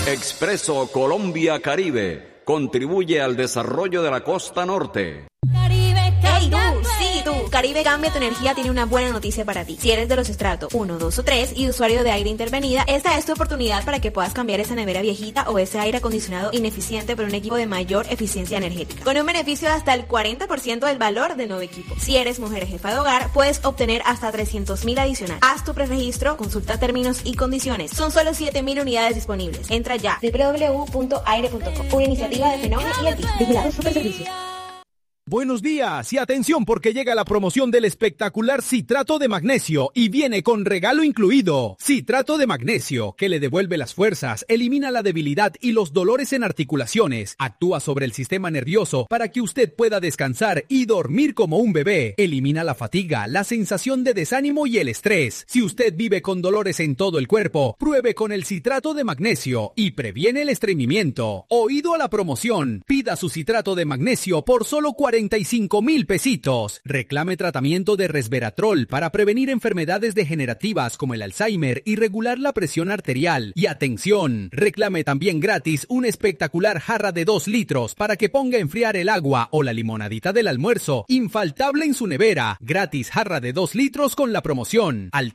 Expreso Colombia Caribe contribuye al desarrollo de la costa norte. ¡Hey, tú! ¡Sí, tú! Caribe Cambia tu Energía tiene una buena noticia para ti. Si eres de los estratos 1, 2 o 3 y usuario de aire intervenida, esta es tu oportunidad para que puedas cambiar esa nevera viejita o ese aire acondicionado ineficiente por un equipo de mayor eficiencia energética, con un beneficio de hasta el 40% del valor del nuevo equipo. Si eres mujer jefa de hogar, puedes obtener hasta 300,000 adicional. Haz tu preregistro, consulta términos y condiciones. Son solo 7,000 unidades disponibles. Entra ya. www.aire.com. Una iniciativa de Fenómeno y el TIC. Vigilado Superservicios. Buenos días y atención porque llega la promoción del espectacular citrato de magnesio y viene con regalo incluido. Citrato de magnesio, que le devuelve las fuerzas, elimina la debilidad y los dolores en articulaciones, actúa sobre el sistema nervioso para que usted pueda descansar y dormir como un bebé, elimina la fatiga, la sensación de desánimo y el estrés. Si usted vive con dolores en todo el cuerpo, pruebe con el citrato de magnesio y previene el estreñimiento. Oído a la promoción, pida su citrato de magnesio por solo 45,000 pesitos. Reclame tratamiento de resveratrol para prevenir enfermedades degenerativas como el Alzheimer y regular la presión arterial. Y atención, reclame también gratis una espectacular jarra de 2 litros para que ponga a enfriar el agua o la limonadita del almuerzo, infaltable en su nevera. Gratis jarra de 2 litros con la promoción al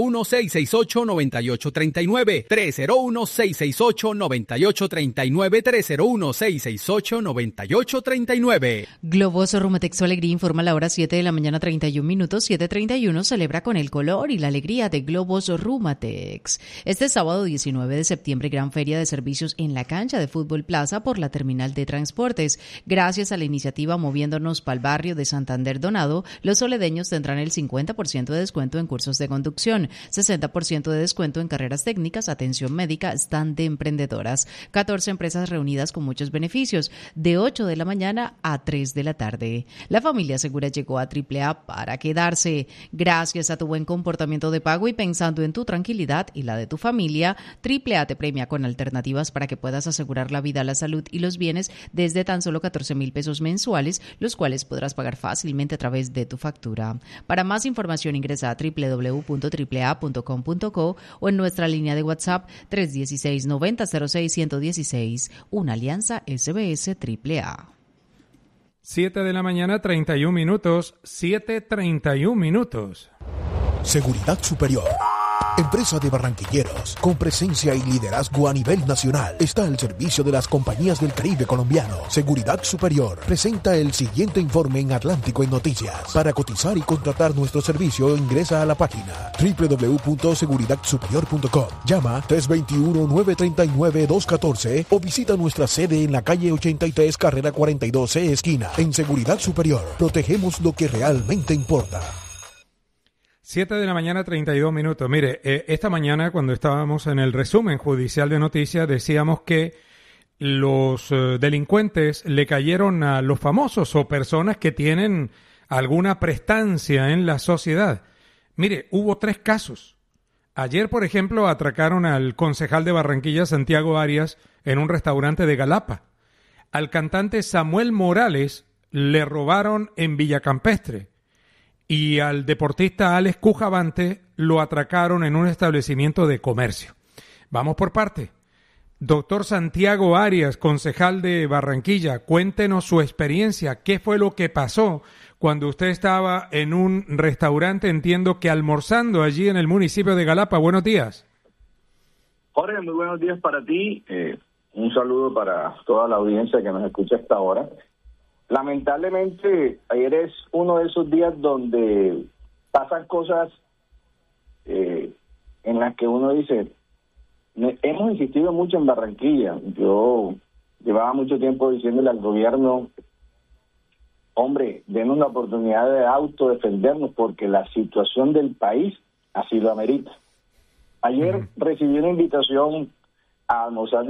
301-668-9839, 301-668-9839, 301-668-9839. Globos Rumatex Su Alegría informa a la hora 7 de la mañana 31 minutos. 7:31 celebra con el color y la alegría de Globos Rumatex. Este sábado 19 de septiembre, gran feria de servicios en la cancha de Fútbol Plaza por la terminal de transportes. Gracias a la iniciativa Moviéndonos pa'l Barrio de Santander Donado, los soledeños tendrán el 50% de descuento en cursos de conducción, 60% de descuento en carreras técnicas, atención médica, stand de emprendedoras. 14 empresas reunidas con muchos beneficios, de 8 de la mañana a 3 de la tarde. La familia segura llegó a AAA para quedarse. Gracias a tu buen comportamiento de pago y pensando en tu tranquilidad y la de tu familia, AAA te premia con alternativas para que puedas asegurar la vida, la salud y los bienes desde tan solo 14,000 pesos mensuales, los cuales podrás pagar fácilmente a través de tu factura. Para más información ingresa a www.aaa.com.co o en nuestra línea de WhatsApp 316-9006-116. Una alianza SBS AAA. 7 de la mañana, 31 minutos, 7:31 minutos. Seguridad Superior. Empresa de barranquilleros, con presencia y liderazgo a nivel nacional, está al servicio de las compañías del Caribe colombiano. Seguridad Superior presenta el siguiente informe en Atlántico en Noticias. Para cotizar y contratar nuestro servicio, ingresa a la página www.seguridadsuperior.com. Llama 321-939-214 o visita nuestra sede en la calle 83, carrera 42C, esquina. En Seguridad Superior, protegemos lo que realmente importa. 7 de la mañana, 32 minutos. Mire, esta mañana cuando estábamos en el resumen judicial de noticias decíamos que los delincuentes le cayeron a los famosos o personas que tienen alguna prestancia en la sociedad. Mire, hubo 3 casos. Ayer, por ejemplo, atracaron al concejal de Barranquilla, Santiago Arias, en un restaurante de Galapa. Al cantante Samuel Morales le robaron en Villa Campestre. Y al deportista Alex Cujavante lo atracaron en un establecimiento de comercio. Vamos por parte. Doctor Santiago Arias, concejal de Barranquilla, cuéntenos su experiencia. ¿Qué fue lo que pasó cuando usted estaba en un restaurante, entiendo que almorzando allí en el municipio de Galapa? Buenos días. Jorge, muy buenos días para ti. Un saludo para toda la audiencia que nos escucha hasta ahora. Lamentablemente, ayer es uno de esos días donde pasan cosas en las que uno dice, hemos insistido mucho en Barranquilla. Yo llevaba mucho tiempo diciéndole al gobierno, hombre, denos la oportunidad de autodefendernos porque la situación del país así lo amerita. Ayer recibí una invitación a almorzar